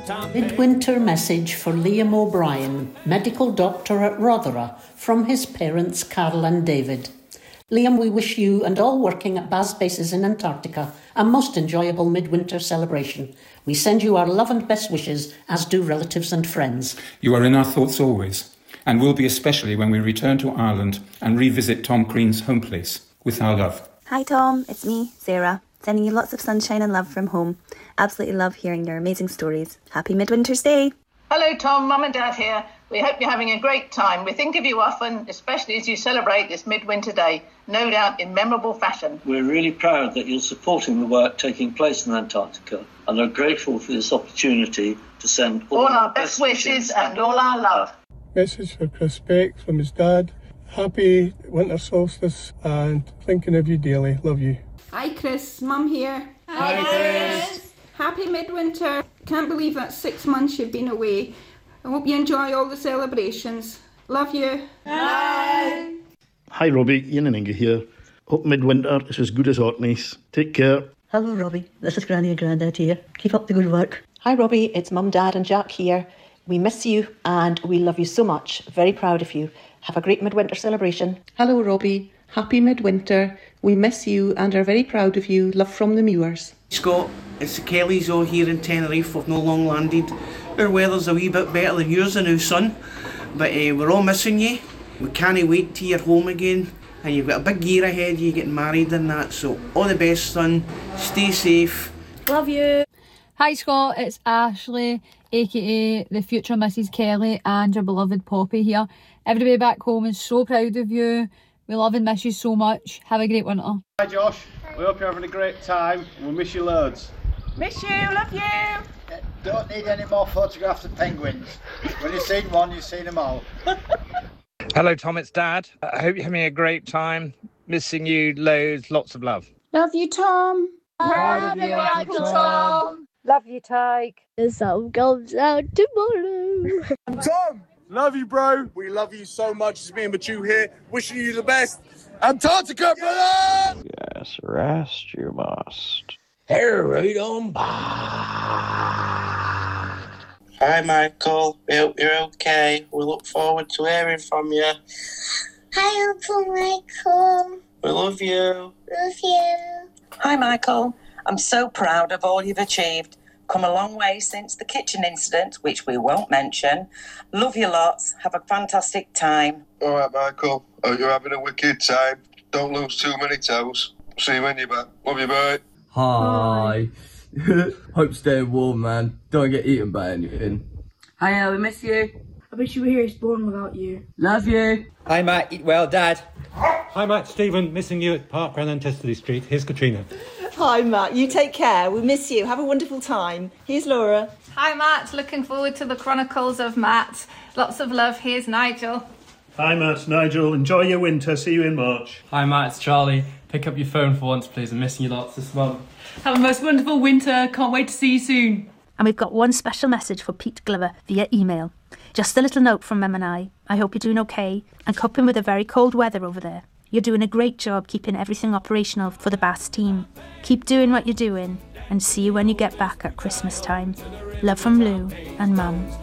Midwinter message for Liam O'Brien, medical doctor at Rotherham, from his parents Carol and David. Liam, we wish you and all working at BAS bases in Antarctica a most enjoyable midwinter celebration. We send you our love and best wishes, as do relatives and friends. You are in our thoughts always, and will be especially when we return to Ireland and revisit Tom Crean's home place. With our love. Hi Tom, it's me, Sarah. Sending you lots of sunshine and love from home. Absolutely love hearing your amazing stories. Happy Midwinter's Day. Hello Tom, Mum and Dad here. We hope you're having a great time. We think of you often, especially as you celebrate this Midwinter Day, no doubt in memorable fashion. We're really proud that you're supporting the work taking place in Antarctica and are grateful for this opportunity to send all our best wishes and all our love. Message for Chris Beck from his dad. Happy winter solstice and thinking of you daily. Love you. Hi Chris, Mum here. Hi Chris. Happy Midwinter. Can't believe that's 6 months you've been away. I hope you enjoy all the celebrations. Love you. Bye. Hi Robbie, Ian and Inge here. Hope Midwinter is as good as Orkney's. Take care. Hello Robbie, this is Granny and Grandad here. Keep up the good work. Hi Robbie, it's Mum, Dad and Jack here. We miss you and we love you so much. Very proud of you. Have a great midwinter celebration. Hello Robbie, happy midwinter. We miss you and are very proud of you. Love from the Muirs. Scott, it's the Kellys all here in Tenerife. We've no long landed. Our weather's a wee bit better than yours and our sun. But we're all missing you. We can't wait till you're home again. And you've got a big year ahead, you getting married and that. So all the best, son. Stay safe. Love you. Hi Scott, it's Ashley, aka the future Mrs Kelly, and your beloved Poppy here. Everybody back home is so proud of you. We love and miss you so much. Have a great winter. Hi Josh, we hope you're having a great time. We'll miss you loads. Miss you, love you. Don't need any more photographs of penguins. When you've seen one, you've seen them all. Hello Tom, it's Dad. I hope you're having a great time. Missing you loads, lots of love. Love you Tom. Love you Uncle Tom. Love you Tyke. The sun comes out tomorrow. Tom, love you bro. We love you so much. It's me and Machu here. Wishing you the best. Antarctica, brother! Yes, rest you must. Hurry on by. Hi Michael, we hope you're okay. We look forward to hearing from you. Hi Uncle Michael. We love you. Love you. Hi Michael, I'm so proud of all you've achieved. Come a long way since the kitchen incident, which we won't mention. Love you lots. Have a fantastic time. All right, Michael. Hope you're having a wicked time. Don't lose too many toes. See you when you're back. Love you, bye. Hi. Hope staying warm, man. Don't get eaten by anything. Hi, we miss you. I wish you were here born without you. Love you. Hi, Matt. Eat well, Dad. Hi, Matt. Stephen, missing you at Park Run and Testerley Street. Here's Katrina. Hi, Matt. You take care. We miss you. Have a wonderful time. Here's Laura. Hi, Matt. Looking forward to the Chronicles of Matt. Lots of love. Here's Nigel. Hi, Matt. Nigel. Enjoy your winter. See you in March. Hi, Matt. It's Charlie. Pick up your phone for once, please. I'm missing you lots this month. Have a most wonderful winter. Can't wait to see you soon. And we've got one special message for Pete Glover via email. Just a little note from Mem and I hope you're doing okay and coping with the very cold weather over there. You're doing a great job keeping everything operational for the BAS team. Keep doing what you're doing and see you when you get back at Christmas time. Love from Lou and Mum.